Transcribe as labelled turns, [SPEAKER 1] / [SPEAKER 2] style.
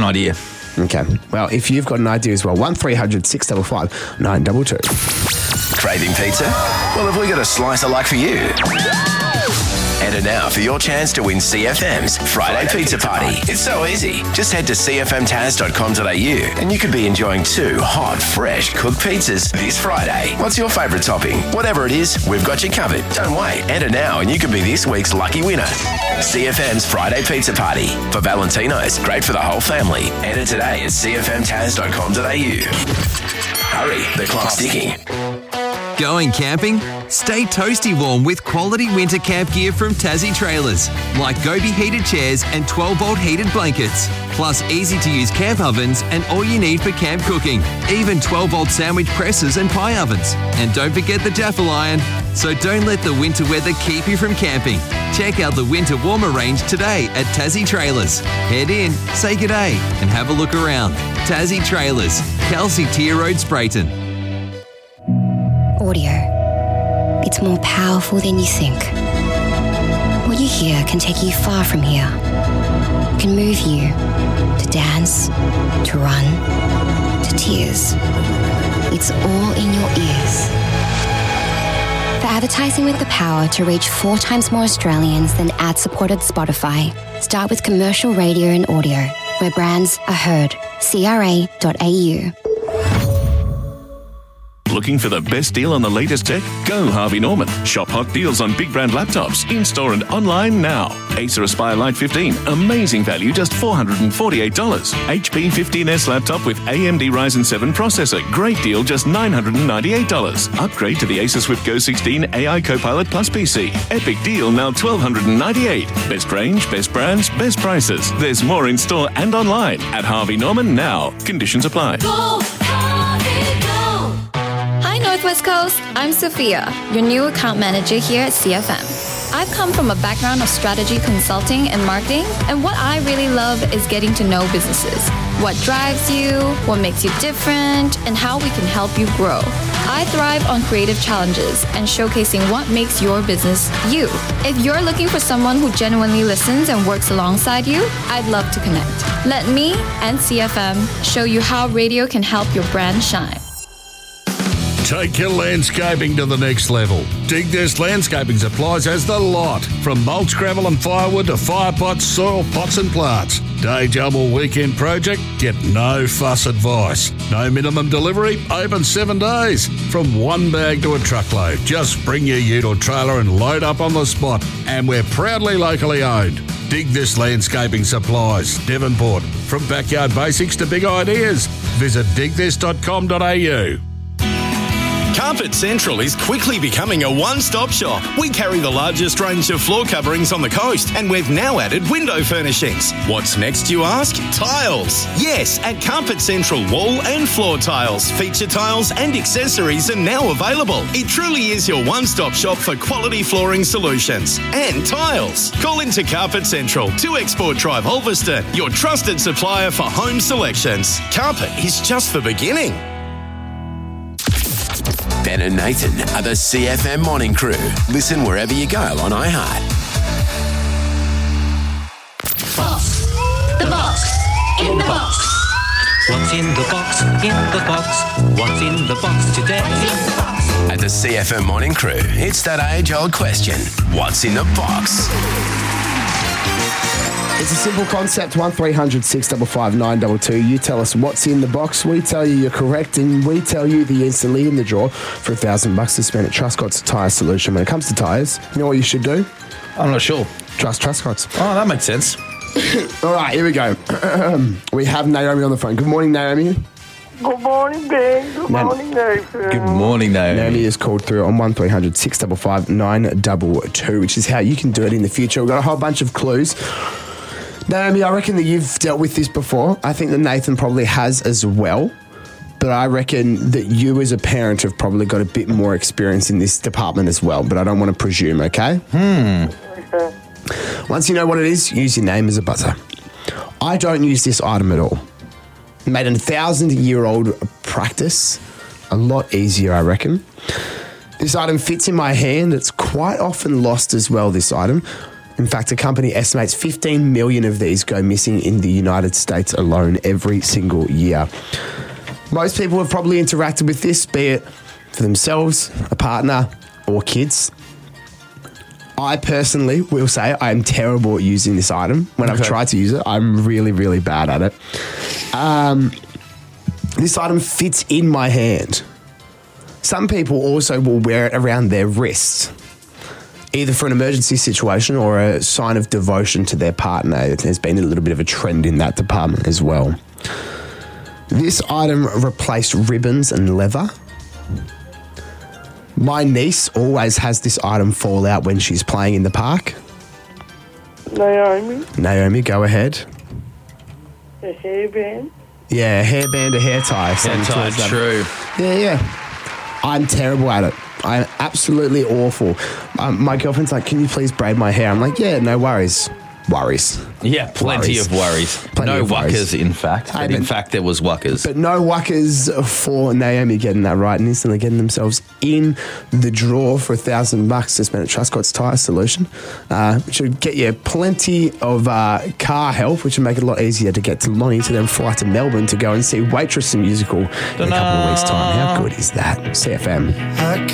[SPEAKER 1] idea.
[SPEAKER 2] Okay. Well, if you've got an idea as well, 1300 655 922.
[SPEAKER 3] Craving pizza? Well, have we got a slicer like for you? Enter now for your chance to win CFM's Friday Pizza Party. It's so easy. Just head to cfmtaz.com.au and you could be enjoying 2 hot, fresh cooked pizzas this Friday. What's your favourite topping? Whatever it is, we've got you covered. Don't wait. Enter now and you could be this week's lucky winner. CFM's Friday Pizza Party. For Valentino's, great for the whole family. Enter today at cfmtaz.com.au. Hurry, the clock's ticking.
[SPEAKER 4] Going camping? Stay toasty warm with quality winter camp gear from Tassie Trailers, like Gobi heated chairs and 12-volt heated blankets. Plus easy-to-use camp ovens and all you need for camp cooking. Even 12-volt sandwich presses and pie ovens. And don't forget the Jaffle iron. So don't let the winter weather keep you from camping. Check out the winter warmer range today at Tassie Trailers. Head in, say g'day, and have a look around. Tassie Trailers, Kelsey Tier Road, Sprayton.
[SPEAKER 5] Audio. It's more powerful than you think. What you hear can take you far from here. It can move you to dance, to run, to tears. It's all in your ears. For advertising with the power to reach 4 times more Australians than ad-supported Spotify, start with commercial radio and audio, where brands are heard. CRA.au.
[SPEAKER 6] Looking for the best deal on the latest tech? Go Harvey Norman. Shop hot deals on big brand laptops, in-store and online now. Acer Aspire Lite 15, amazing value, just $448. HP 15S laptop with AMD Ryzen 7 processor, great deal, just $998. Upgrade to the Acer Swift Go 16 AI Copilot Plus PC. Epic deal, now $1,298. Best range, best brands, best prices. There's more in store and online at Harvey Norman now. Conditions apply.
[SPEAKER 7] Go Harvey, go! Hi Northwest Coast, I'm Sophia, your new account manager here at CFM. I've come from a background of strategy consulting and marketing, and what I really love is getting to know businesses. What drives you, what makes you different, and how we can help you grow. I thrive on creative challenges and showcasing what makes your business you. If you're looking for someone who genuinely listens and works alongside you, I'd love to connect. Let me and CFM show you how radio can help your brand shine.
[SPEAKER 8] Take your landscaping to the next level. Dig This Landscaping Supplies has the lot. From mulch, gravel and firewood to fire pots, soil pots and plants. Day job or weekend project? Get no fuss advice. No minimum delivery, open 7 days. From one bag to a truckload. Just bring your ute or trailer and load up on the spot. And we're proudly locally owned. Dig This Landscaping Supplies, Devonport. From backyard basics to big ideas. Visit digthis.com.au.
[SPEAKER 9] Carpet Central is quickly becoming a one-stop shop. We carry the largest range of floor coverings on the coast, and we've now added window furnishings. What's next, you ask? Tiles. Yes, at Carpet Central, wall and floor tiles, feature tiles and accessories are now available. It truly is your one-stop shop for quality flooring solutions and tiles. Call into Carpet Central, 2 Export Drive, Ulverston, your trusted supplier for home selections. Carpet is just the beginning.
[SPEAKER 3] Ben and Nathan are the CFM Morning Crew. Listen wherever you go on iHeart.
[SPEAKER 7] Box. The box. In the box.
[SPEAKER 10] What's in the box? In the box. What's in the box today?
[SPEAKER 3] At the CFM Morning Crew, it's that age-old question. What's in the box?
[SPEAKER 2] It's a simple concept, 1300 655 922. You tell us what's in the box. We tell you you're correct, and we tell you the instantly in the draw for $1,000 to spend at Trustcott's Tyre Solution. When it comes to tyres, you know what you should do?
[SPEAKER 1] I'm not sure.
[SPEAKER 2] Trust Trustcott's.
[SPEAKER 1] Oh, that makes sense.
[SPEAKER 2] All right, here we go. We have Naomi on the phone. Good morning, Naomi.
[SPEAKER 11] Good morning, Ben. Good morning, Nathan.
[SPEAKER 1] Good morning, Naomi.
[SPEAKER 2] Naomi is called through on 1300 655 922, which is how you can do it in the future. We've got a whole bunch of clues. Naomi, I reckon that you've dealt with this before. I think that Nathan probably has as well. But I reckon that you as a parent have probably got a bit more experience in this department as well. But I don't want to presume, okay?
[SPEAKER 11] Okay.
[SPEAKER 2] Once you know what it is, use your name as a buzzer. I don't use this item at all. Made a 1,000-year-old practice a lot easier, I reckon. This item fits in my hand. It's quite often lost as well, this item. In fact, the company estimates 15 million of these go missing in the United States alone every single year. Most people have probably interacted with this, be it for themselves, a partner, or kids. I personally will say I am terrible at using this item. When I've tried to use it, I'm really, really bad at it. This item fits in my hand. Some people also will wear it around their wrist, either for an emergency situation or a sign of devotion to their partner. There's been a little bit of a trend in that department as well. This item replaced ribbons and leather. My niece always has this item fall out when she's playing in the park. Naomi, go ahead.
[SPEAKER 11] A hairband?
[SPEAKER 2] Yeah, a hairband, a hair tie.
[SPEAKER 1] Hair tie, true.
[SPEAKER 2] Yeah. I'm terrible at it. I'm absolutely awful. My girlfriend's like, can you please braid my hair? I'm like, yeah, no worries. Worries.
[SPEAKER 1] Yeah, plenty of worries. No wuckers, in fact. But in fact, there was wuckers.
[SPEAKER 2] But no wuckers for Naomi getting that right and instantly getting themselves in the draw for $1,000 to spend at Truscott's Tyre Solution, which will get you plenty of car help, which will make it a lot easier to get to Lonnie to then fly to Melbourne to go and see Waitress the musical in a couple of weeks' time. How good is that? CFM.